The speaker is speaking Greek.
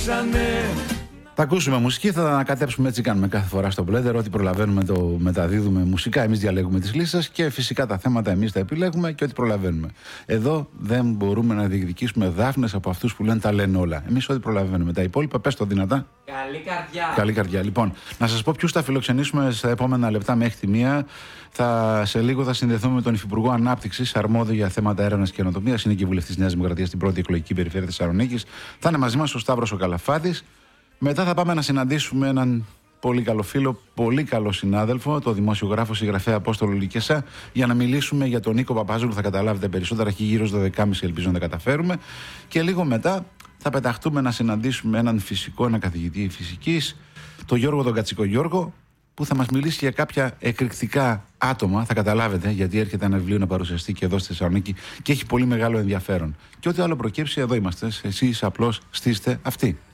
ζήσανε. Θα ακούσουμε μουσική, θα τα ανακατέψουμε, έτσι κάνουμε κάθε φορά στο Blender. Ό,τι προλαβαίνουμε το μεταδίδουμε μουσικά. Εμείς διαλέγουμε τις λίστες και φυσικά τα θέματα εμείς τα επιλέγουμε και ό,τι προλαβαίνουμε. Εδώ δεν μπορούμε να διεκδικήσουμε δάφνες από αυτούς που λένε τα λένε όλα. Εμείς ό,τι προλαβαίνουμε. Τα υπόλοιπα πες το δυνατά. Καλή καρδιά. Καλή καρδιά. Λοιπόν, να σας πω ποιους θα φιλοξενήσουμε στα επόμενα λεπτά μέχρι τη 1. Σε λίγο θα συνδεθούμε με τον Υφυπουργό Ανάπτυξης, αρμόδιο για θέματα έρευνας και καινοτομίας. Είναι και βουλευτής Νέας Δημοκρατίας στην πρώτη εκλογική περιφέρεια Θεσσαλονίκης. Θα είναι μαζί μας ο Σταύρος ο Καλαφάτης. Μετά θα πάμε να συναντήσουμε έναν πολύ καλό φίλο, πολύ καλό συνάδελφο, το δημοσιογράφο συγγραφέα Απόστολο Λικεσά, για να μιλήσουμε για τον Νίκο Παπαζούλου. Θα καταλάβετε περισσότερα, έχει γύρω στο 12.30, ελπίζω να τα καταφέρουμε. Και λίγο μετά θα πεταχτούμε να συναντήσουμε έναν φυσικό, έναν καθηγητή φυσικής, τον Γιώργο τον Κατσικό Γιώργο, που θα μας μιλήσει για κάποια εκρηκτικά άτομα. Θα καταλάβετε, γιατί έρχεται ένα βιβλίο να παρουσιαστεί και εδώ στη Θεσσαλονίκη και έχει πολύ μεγάλο ενδιαφέρον. Και ό,τι άλλο προκύψει, εδώ είμαστε. Εσείς απλώς στήστε αυτοί.